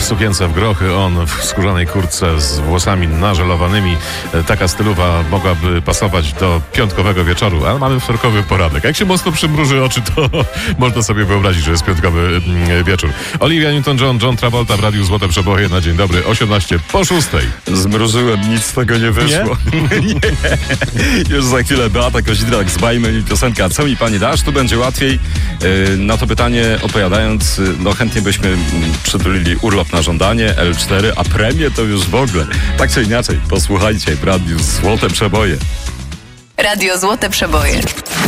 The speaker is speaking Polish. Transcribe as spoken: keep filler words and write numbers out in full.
sukience w grochy, on w skórzanej kurtce z włosami nażelowanymi. Taka stylowa mogłaby pasować do piątkowego wieczoru, ale mamy wtorkowy poranek. Jak się mocno przymruży oczy, to można sobie wyobrazić, że jest piątkowy wieczór. Olivia Newton-John, John Travolta w Radiu Złote Przeboje na dzień dobry, osiemnaście po szóstej. Zmrużyłem, nic z tego nie wyszło. Nie? nie. Już za chwilę Beata Kozidrak z Bajmy mi piosenka Co mi pani dasz? Tu będzie łatwiej. Yy, na to pytanie odpowiadając, no chętnie byśmy przytulili urlop na żądanie, L cztery, a premię to już w ogóle. Tak czy inaczej, posłuchajcie w Radiu Złote Przeboje. Radio Złote Przeboje.